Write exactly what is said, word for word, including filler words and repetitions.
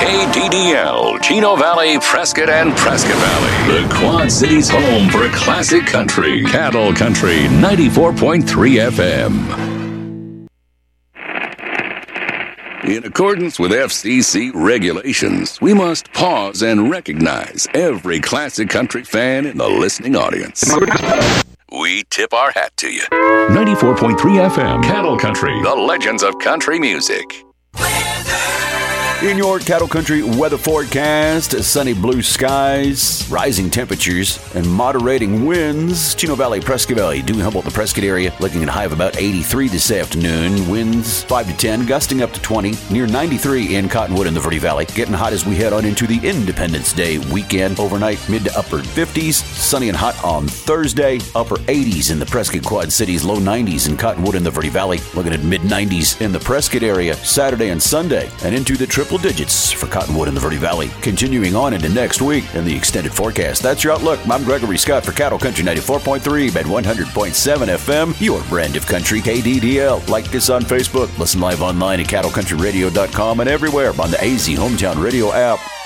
K D D L, Chino Valley, Prescott, and Prescott Valley. The Quad Cities' home for classic country. Cattle Country ninety-four point three F M. In accordance with F C C regulations, we must pause and recognize every classic country fan in the listening audience. We tip our hat to you. ninety-four point three F M, Cattle Country, the legends of country music. In your Cattle Country weather forecast, sunny blue skies, rising temperatures, and moderating winds. Chino Valley, Prescott Valley, Dewey Humboldt, the Prescott area, looking at a high of about eighty-three this afternoon. Winds five to ten, gusting up to twenty, near ninety-three in Cottonwood in the Verde Valley. Getting hot as we head on into the Independence Day weekend. Overnight, mid to upper fifties, sunny and hot on Thursday, upper eighties in the Prescott Quad Cities, low nineties in Cottonwood in the Verde Valley. Looking at mid nineties in the Prescott area, Saturday and Sunday, and into the triple digits for Cottonwood in the Verde Valley. Continuing on into next week in the extended forecast. That's your outlook. I'm Gregory Scott for Cattle Country ninety-four point three and one hundred point seven F M, your brand of country, K D D L. Like us on Facebook. Listen live online at cattle country radio dot com and everywhere on the A Z Hometown Radio app.